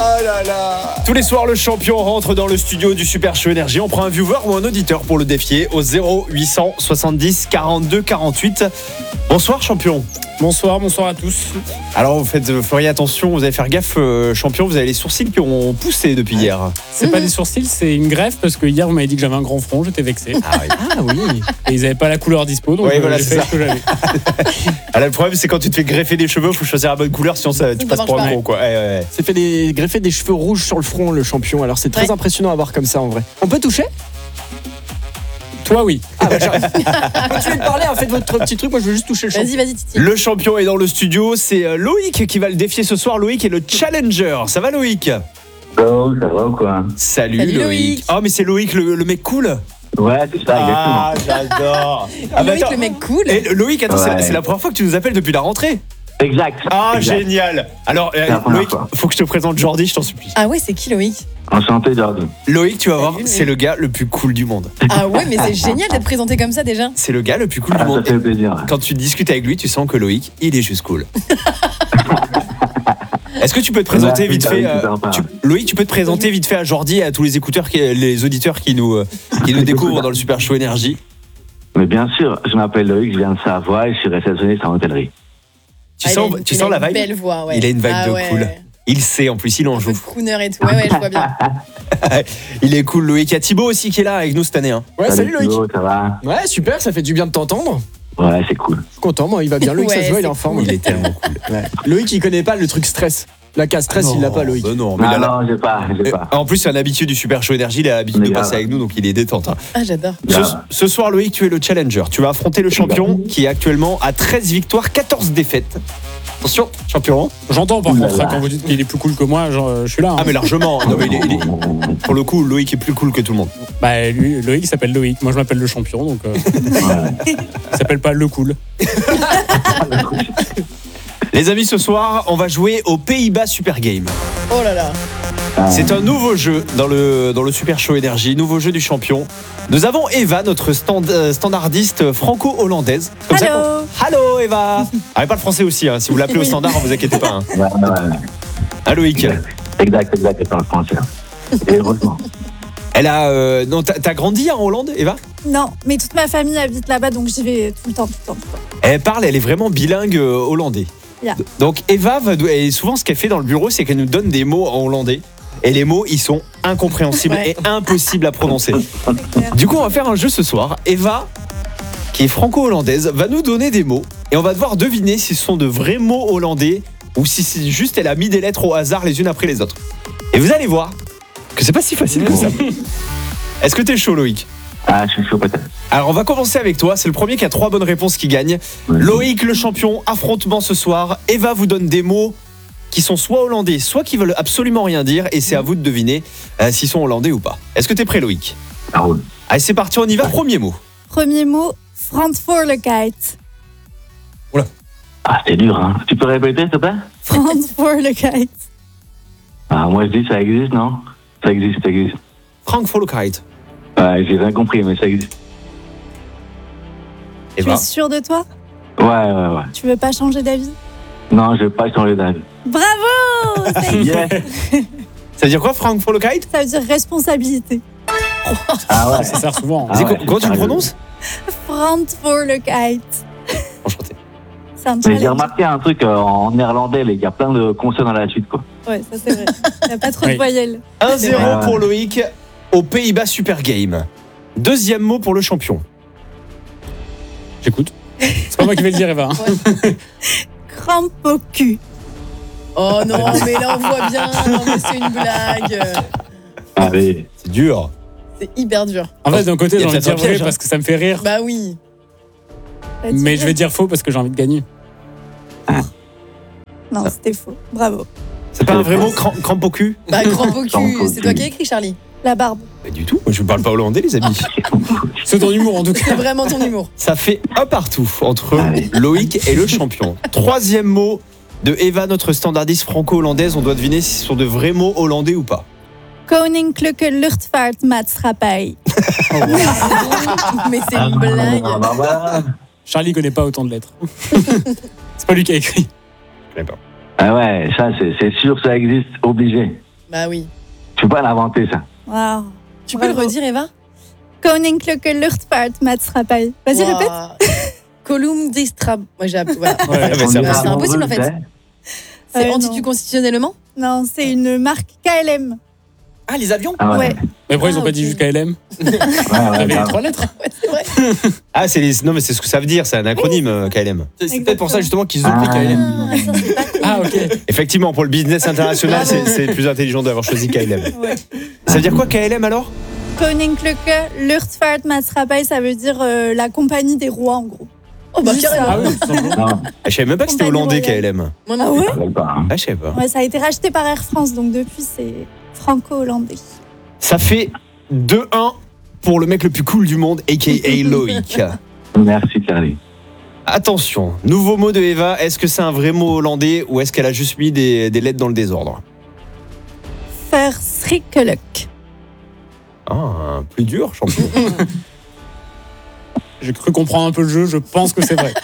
Ah là là. Tous les soirs, le champion rentre dans le studio du Super Show Énergie. On prend un viewer ou un auditeur pour le défier au 0800 70 42 48. Bonsoir champion. Bonsoir à tous. Alors vous feriez attention, vous allez faire gaffe champion, vous avez les sourcils qui ont poussé depuis hier. C'est pas des sourcils, c'est une greffe parce que hier vous m'avez dit que j'avais un grand front, j'étais vexé. Ah oui. Et ils avaient pas la couleur dispo, donc oui, voilà, j'ai c'est fait ça. ce que j'avais. Le problème c'est quand tu te fais greffer des cheveux, faut choisir la bonne couleur, sinon tu passes pour un gros quoi. Ouais. C'est fait greffer des cheveux rouges sur le front, le champion. Alors c'est très impressionnant à voir comme ça en vrai. On peut toucher ? Toi oui. Ah bah j'arrive. Continuez de parler, faites votre petit truc, moi je veux juste toucher le champion. Vas-y, Titi. Le champion est dans le studio, c'est Loïc qui va le défier ce soir. Loïc est le challenger. Ça va Loïc ? Oh, ça va ou quoi? Salut Loïc. Loïc. Oh mais c'est Loïc le mec cool. Ouais, c'est ça, exactement. Ah j'adore. Loïc, le mec cool. Et Loïc, attends, Ouais. c'est la première fois que tu nous appelles depuis la rentrée. Exact. Ah exact. génial. Alors la première Loïc, fois. faut que je te présente Jordi, je t'en supplie. Ah ouais, c'est qui Loïc? Enchanté, Jordi. Loïc, tu vas voir, Loïc. c'est le gars le plus cool du monde. Ah ouais, mais c'est génial d'être présenté comme ça déjà. C'est le gars le plus cool du Ah, ça monde. fait plaisir. Quand tu discutes avec lui, tu sens que Loïc, il est juste cool. Est-ce que tu peux te présenter Ouais, vite fait super sympa. Loïc, tu peux te présenter vite fait à Jordi et à tous les les auditeurs qui nous découvrent dans le Super Show Énergie. Mais bien sûr, je m'appelle Loïc, je viens de Savoie et je suis réceptionniste en hôtellerie. Tu sens la Il a une vibe belle voix, ouais. Il a une vibe Ah de ouais. cool. Il sait, en plus, il en Un peu joue. de crooner et tout. Ouais, je vois bien. Il est cool, Loïc. Il y a Thibaut aussi qui est là avec nous cette année. Hein. Ouais, salut Loïc. Thibaut, ça va? Ouais, super, ça fait du bien de t'entendre. Ouais, c'est cool. Je suis content, moi il va bien. Loïc, ça Ouais, se voit, il est c'est en forme. Il est tellement cool. Ouais. Loïc, il connaît pas le truc stress. La case stress, il l'a pas, Loïc. Bah non, mais il a Non, j'ai pas. En plus, c'est un habitué du Super Show Énergie. Il a l'habitude de Mais passer grave. avec nous, donc il est détente. Hein. Ah, j'adore. Ce soir, Loïc, tu es le challenger. Tu vas affronter le champion qui est actuellement à 13 victoires, 14 défaites. Attention, champion. J'entends par contre Oulala. quand vous dites qu'il est plus cool que moi, je suis là. Hein. Ah, mais largement. Non, mais pour le coup, Loïc est plus cool que tout le monde. Bah lui, Loïc s'appelle Loïc, moi je m'appelle le champion, donc il s'appelle pas le cool. Les amis, ce soir, on va jouer au Pays-Bas Super Game. Oh là là. C'est un nouveau jeu dans le Super Show Énergie, nouveau jeu du champion. Nous avons Eva, notre standardiste franco-hollandaise. Comme ça qu'on- Allô Eva. Ah, pas le français aussi, hein. Si vous l'appelez au standard, vous inquiétez pas. Hein. Ouais. Ah, Loïc. Exact, c'est dans le français. Et heureusement. Elle a. Non, t'as grandi en Hollande, Eva? Non, mais toute ma famille habite là-bas, donc j'y vais tout le temps. Elle parle, elle est vraiment bilingue hollandais. Yeah. Donc Eva, et souvent ce qu'elle fait dans le bureau, c'est qu'elle nous donne des mots en hollandais. Et les mots, ils sont incompréhensibles Ouais. et impossibles à prononcer. Du coup, on va faire un jeu ce soir. Eva, qui est franco-hollandaise, va nous donner des mots. Et on va devoir deviner si ce sont de vrais mots hollandais ou si c'est juste elle a mis des lettres au hasard les unes après les autres. Et vous allez voir que c'est pas si facile que ça. Est-ce que t'es chaud, Loïc? Ah, je suis chaud peut-être. Alors on va commencer avec toi, c'est le premier qui a 3 bonnes réponses qui gagne. Loïc le champion, affrontement ce soir. Eva vous donne des mots qui sont soit hollandais, soit qui veulent absolument rien dire, et c'est à vous de deviner s'ils sont hollandais ou pas. Est-ce que t'es prêt, Loïc? Ça roule. Allez, c'est parti, on y va, premier mot. Premier mot, Verantwoordelijkheid. Ah, c'est dur, hein. Tu peux répéter, s'il te plaît? Verantwoordelijkheid. Ah, moi je dis ça existe, non? Ça existe. Frankfurtheid. Ouais, j'ai rien compris, mais ça existe. Tu Eva. es sûr de toi? Ouais. Tu veux pas changer d'avis? Non, je vais pas changer d'avis. Bravo! Yes. Ça veut dire quoi, Frankfurtheid? Ça veut dire responsabilité. Ah ouais. Ça sert souvent. Ah ouais, Comment tu le c'est prononces? Verantwoordelijkheid. Enchanté. C'est un Mais j'ai challenge. remarqué un truc en néerlandais, il y a plein de consonnes à la suite, quoi. Ouais, ça c'est vrai. Il n'y a pas trop de Oui. voyelles. 1-0 Ouais. pour Loïc aux Pays-Bas Super Game. Deuxième mot pour le champion. J'écoute. C'est pas moi qui vais le dire, Eva. Hein. Crampe au cul. Oh non, mais là on voit bien. Non, mais c'est une blague. Allez. C'est dur. C'est hyper dur. En fait, d'un côté, Il y a j'ai envie de peut-être dire un piège, vrai hein. parce que ça me fait rire, Bah oui. mais je vais dire faux parce que j'ai envie de gagner. Non, c'était faux. Bravo. C'est pas un vrai mot, crampe au cul? Bah grand au Grand cul. au C'est toi cul. qui as écrit, Charlie. La barbe. Pas du tout. Moi, je parle pas hollandais, les amis. C'est ton humour en tout C'est cas. vraiment ton humour. Ça fait un partout entre Allez. Loïc et le champion. Troisième mot de Eva, notre standardiste franco-hollandaise. On doit deviner si ce sont de vrais mots hollandais ou pas. Koninklijke Luchtvaartmaatschappij. Mais c'est une blague. Voilà. Charlie connaît pas autant de lettres. C'est pas lui qui a écrit. Ah ouais, ça c'est sûr, ça existe, obligé. Bah oui. Tu peux pas l'inventer, ça. Waouh. Tu peux le Bravo. redire, Eva? Koninklijke Luchtvaartmaatschappij. Vas-y, répète. Column Distrab. Moi, j'ai appris. Voilà. Ouais, bah, c'est C'est impossible, en fait. C'est non. anti-constitutionnellement? Non, c'est une marque KLM. Ah, les avions Ah Ouais. Mais pourquoi ils ont Ah, pas dit ok. juste KLM? Ouais, ouais, T'avais les grave. 3 lettres. Ouais, c'est vrai. Ah, non, mais c'est ce que ça veut dire, c'est un acronyme, KLM. C'est peut-être pour ça justement qu'ils ont pris Ah. KLM. Ah, ça, c'est pas cool. Ah, ok. Effectivement, pour le business international, Bravo. c'est plus intelligent d'avoir choisi KLM. Ouais. Ça veut dire quoi, KLM alors? Koninklijke Luchtvaartmaatschappij, ça veut dire la compagnie des rois, en gros. Oh, bah, Juste carrément. ça. Ah oui, tout simplement. Non, Ah, je savais même pas que c'était Compagnie hollandais, royale. KLM. Moi, Ah non. ouais? je savais pas. Hein. Ah, je savais pas. Ouais, ça a été racheté par Air France, donc depuis, c'est franco-hollandais. Ça fait 2-1 pour le mec le plus cool du monde, a.k.a. Loïc. Merci, Carly. Attention, nouveau mot de Eva. Est-ce que c'est un vrai mot hollandais ou est-ce qu'elle a juste mis des lettres dans le désordre? Verschrikkelijk. Ah, plus dur, champion. J'ai cru comprendre un peu le jeu, je pense que c'est vrai.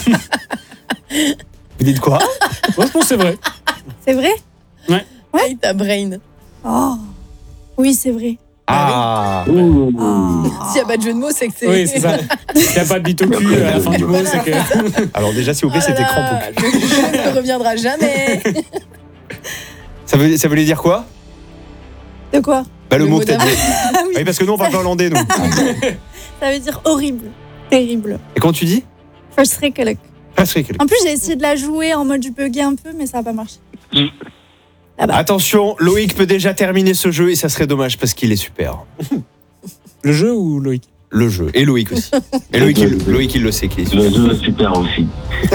Vous dites quoi? Moi, je pense que c'est vrai. C'est vrai? Hey, ta brain. Oh. Oui, c'est vrai. Ah, Ouh. Oh. S'il n'y a pas de jeu de mots, c'est que c'est. Oui, c'est ça. S'il n'y a pas de bite au cul à la fin du mot, c'est que. alors déjà, s'il vous Oh plaît, là c'était là, crampe au cul. le jeu ne reviendra jamais. Ça voulait dire quoi? De quoi? Bah, le Le mot mot que t'as d'avant. dit. Oui, parce que nous, on parle pas hollandais, nous. Ça veut dire horrible. Terrible. Et quand tu dis? Verschrikkelijk. Ah, c'est quelque- En plus, j'ai essayé de la jouer en mode du bugger un peu, mais ça n'a pas marché. Attention, Loïc peut déjà terminer ce jeu et ça serait dommage parce qu'il est super. Le jeu ou Loïc? Le jeu. Et Loïc aussi. Et Loïc, il le sait qu'il est super. Le jeu est super aussi.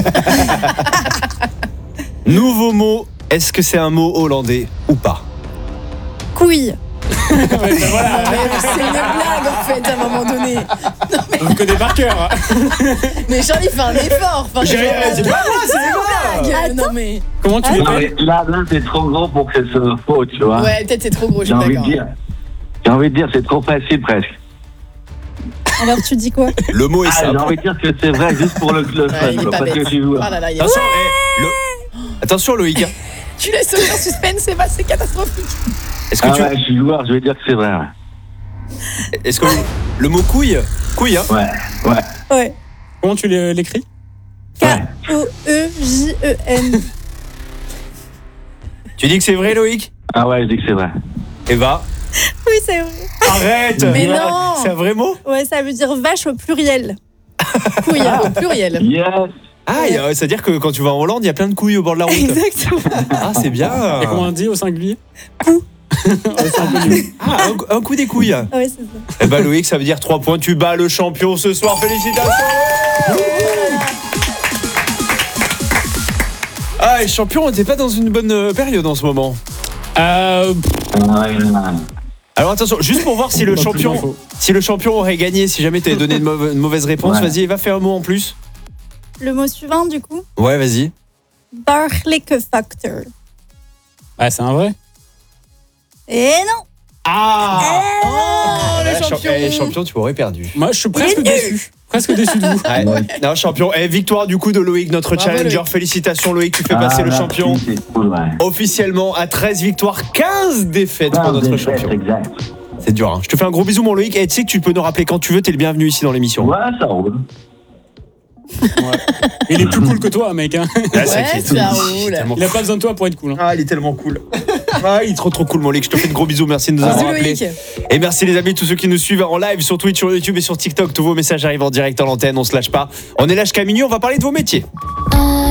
Nouveau mot. Est-ce que c'est un mot hollandais ou pas? Couille. Ouais, ben voilà, C'est une blague, en fait, à un moment donné. on vous connaît par cœur. Mais Charlie fait un effort. Enfin, C'est pas moi, c'est une blague. Non, mais. Comment tu Non, l'appelles? mais là, c'est trop gros pour que ce soit faux, tu vois. Ouais, peut-être c'est trop gros, je J'ai suis envie de d'accord. dire. J'ai envie de dire, c'est trop facile presque. Alors, tu dis quoi? Le mot est Ah, j'ai simple. envie de dire que c'est vrai juste pour le fun, Ouais, il est quoi, pas parce que bête. je suis joueur. Ah là là, il y a- Attention, Attention, Loïc. hein. Tu laisses aucun suspense, c'est catastrophique. Est-ce que Ah tu... ouais, je suis joueur, je vais dire que c'est vrai. Est-ce que le mot couille, hein? Ouais, ouais. Ouais. Comment tu l'écris? K-O-E-J-E-N. Tu dis que c'est vrai, Loïc? Ah ouais, je dis que c'est vrai. Eva? Oui, c'est vrai. Arrête. Mais non. C'est un vrai mot? Ouais, ça veut dire vache au pluriel. Couille, au pluriel. Yes. Ah, c'est-à-dire que quand tu vas en Hollande, il y a plein de couilles au bord de la route. Exactement. Ah, c'est bien. Et comment on dit au singulier? Coup. C'est un peu nul. Ah, un coup des couilles. Ouais, c'est ça. Eh ben Loïc, ça veut dire 3 points. Tu bats le champion ce soir. Félicitations. Ah, et champion, on n'était pas dans une bonne période en ce moment. Euh, Alors attention, juste pour voir si le Pas plus champion, d'infos. si le champion aurait gagné, si jamais tu avais donné une mauvaise réponse, Ouais. vas-y, va faire un mot en plus. Le mot suivant, du coup. Ouais, vas-y. Bargelijke factor. Ah, c'est un vrai. Et non. Ah, le champion. champion, tu aurais perdu. Moi, je suis presque déçu. Presque déçu de vous. Ouais. Non, champion. Et victoire du coup de Loïc, notre Bravo, challenger. Loïc. Félicitations Loïc, tu fais Ah, passer le merci, champion C'est cool, ouais. officiellement à 13 victoires, 15 défaites pour notre champion. Exact. C'est dur, hein. Je te fais un gros bisou mon Loïc. Et tu sais que tu peux nous rappeler quand tu veux, t'es le bienvenu ici dans l'émission. Ouais, ça roule. Il est plus cool que toi, mec. Hein. Ah, c'est Ouais, qui est ça tout- roule. tellement Il a pas besoin de toi pour être cool. Hein. Ah, il est tellement cool. Ah, il est trop cool mon Loïc. Je te fais de gros bisous. Merci de nous Bisous, avoir appelés. Loïc. Et merci les amis, tous ceux qui nous suivent en live sur Twitch, sur YouTube et sur TikTok. Tous vos messages arrivent en direct à l'antenne, on se lâche pas. On est là jusqu'à minuit, on va parler de vos métiers.